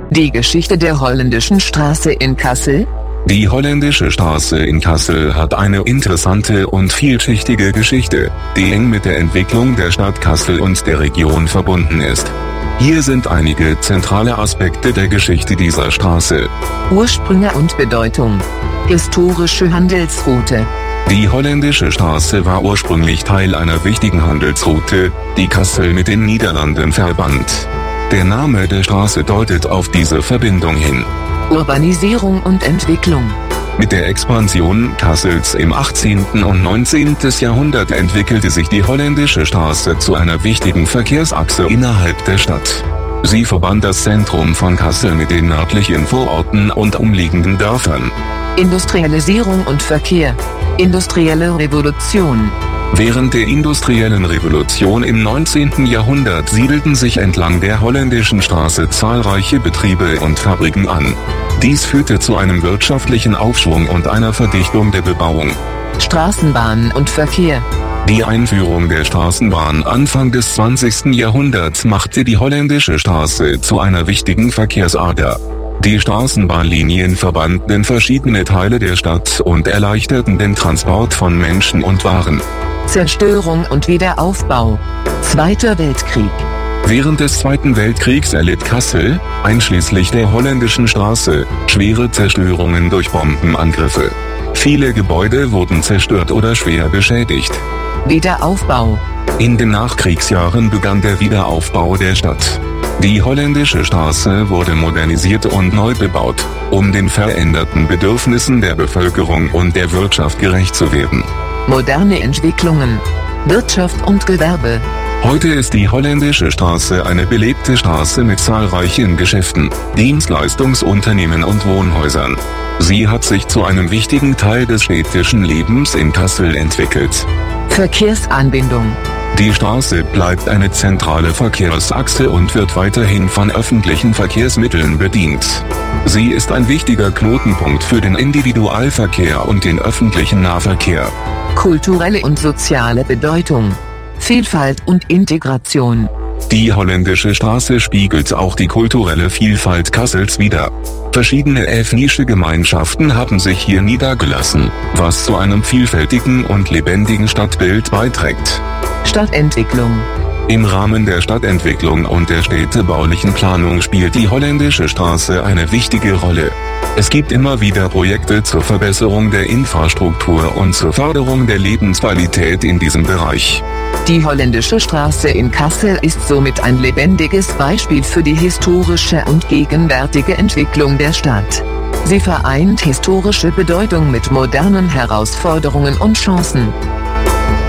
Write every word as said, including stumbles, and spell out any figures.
Die Geschichte der Holländischen Straße in Kassel? Die Holländische Straße in Kassel hat eine interessante und vielschichtige Geschichte, die eng mit der Entwicklung der Stadt Kassel und der Region verbunden ist. Hier sind einige zentrale Aspekte der Geschichte dieser Straße. Ursprünge und Bedeutung. Historische Handelsroute. Die Holländische Straße war ursprünglich Teil einer wichtigen Handelsroute, die Kassel mit den Niederlanden verband. Der Name der Straße deutet auf diese Verbindung hin. Urbanisierung und Entwicklung. Mit der Expansion Kassels im achtzehnten und neunzehnten Jahrhundert entwickelte sich die Holländische Straße zu einer wichtigen Verkehrsachse innerhalb der Stadt. Sie verband das Zentrum von Kassel mit den nördlichen Vororten und umliegenden Dörfern. Industrialisierung und Verkehr. Industrielle Revolution. Während der industriellen Revolution im neunzehnten Jahrhundert siedelten sich entlang der Holländischen Straße zahlreiche Betriebe und Fabriken an. Dies führte zu einem wirtschaftlichen Aufschwung und einer Verdichtung der Bebauung. Straßenbahn und Verkehr. Die Einführung der Straßenbahn Anfang des zwanzigsten Jahrhunderts machte die Holländische Straße zu einer wichtigen Verkehrsader. Die Straßenbahnlinien verbanden verschiedene Teile der Stadt und erleichterten den Transport von Menschen und Waren. Zerstörung und Wiederaufbau. Zweiter Weltkrieg. Während des Zweiten Weltkriegs erlitt Kassel, einschließlich der Holländischen Straße, schwere Zerstörungen durch Bombenangriffe. Viele Gebäude wurden zerstört oder schwer beschädigt. Wiederaufbau. In den Nachkriegsjahren begann der Wiederaufbau der Stadt. Die Holländische Straße wurde modernisiert und neu bebaut, um den veränderten Bedürfnissen der Bevölkerung und der Wirtschaft gerecht zu werden. Moderne Entwicklungen. Wirtschaft und Gewerbe. Heute ist die Holländische Straße eine belebte Straße mit zahlreichen Geschäften, Dienstleistungsunternehmen und Wohnhäusern. Sie hat sich zu einem wichtigen Teil des städtischen Lebens in Kassel entwickelt. Verkehrsanbindung. Die Straße bleibt eine zentrale Verkehrsachse und wird weiterhin von öffentlichen Verkehrsmitteln bedient. Sie ist ein wichtiger Knotenpunkt für den Individualverkehr und den öffentlichen Nahverkehr. Kulturelle und soziale Bedeutung. Vielfalt und Integration. Die Holländische Straße spiegelt auch die kulturelle Vielfalt Kassels wider. Verschiedene ethnische Gemeinschaften haben sich hier niedergelassen, was zu einem vielfältigen und lebendigen Stadtbild beiträgt. Stadtentwicklung. Im Rahmen der Stadtentwicklung und der städtebaulichen Planung spielt die Holländische Straße eine wichtige Rolle. Es gibt immer wieder Projekte zur Verbesserung der Infrastruktur und zur Förderung der Lebensqualität in diesem Bereich. Die Holländische Straße in Kassel ist somit ein lebendiges Beispiel für die historische und gegenwärtige Entwicklung der Stadt. Sie vereint historische Bedeutung mit modernen Herausforderungen und Chancen.